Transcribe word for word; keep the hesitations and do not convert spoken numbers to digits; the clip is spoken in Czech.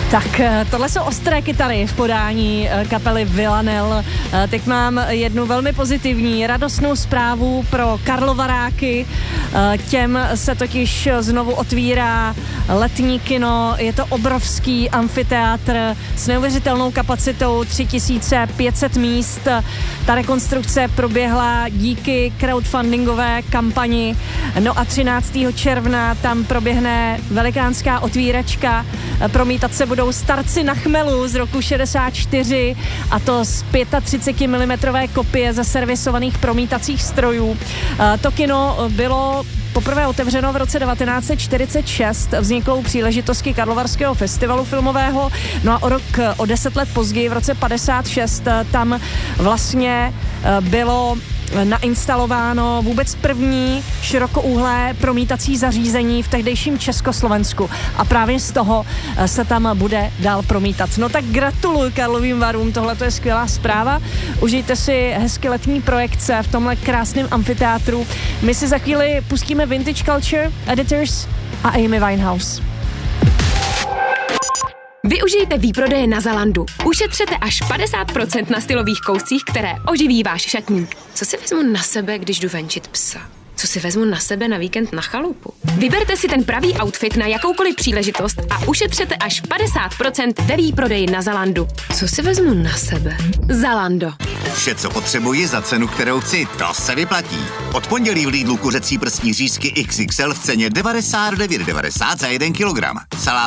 Tak tohle jsou ostré kytary v podání kapely Villanelle. Teď mám jednu velmi pozitivní, radostnou zprávu pro karlovaráky. Těm se totiž znovu otvírá letní kino. Je to obrovský amfiteátr s neuvěřitelnou kapacitou tři tisíce pět set míst. Ta rekonstrukce proběhla díky crowdfundingové kampani. No a třináctého června tam proběhne velikánská otvíračka. Promítat se budou Starci na chmelu z roku šedesát čtyři, a to z třicet pět milimetrů kopie zaservisovaných promítacích strojů. To kino bylo poprvé otevřeno v roce devatenáct set čtyřicet šest, vzniklo u příležitosti Karlovarského festivalu filmového, no a o rok, o deset let později, v roce padesát šest, tam vlastně bylo nainstalováno vůbec první širokoúhlé promítací zařízení v tehdejším Československu a právě z toho se tam bude dál promítat. No tak gratuluju Karlovým Varům, tohle to je skvělá zpráva. Užijte si hezky letní projekce v tomhle krásném amfiteátru. My si za chvíli pustíme Vintage Culture, Editors a Amy Winehouse. Využijte výprodeje na Zalandu. Ušetřete až padesát procent na stylových kouscích, které oživí váš šatník. Co si vezmu na sebe, když jdu venčit psa? Co si vezmu na sebe na víkend na chalupu? Vyberte si ten pravý outfit na jakoukoliv příležitost a ušetřete až padesát procent ve výprodeji na Zalandu. Co si vezmu na sebe? Zalando. Vše, co potřebuji za cenu, kterou chci, to se vyplatí. Od pondělí v Lidlu kuřecí prsní řízky iks iks el v ceně devadesát devět devadesát za jeden kilogram. Salát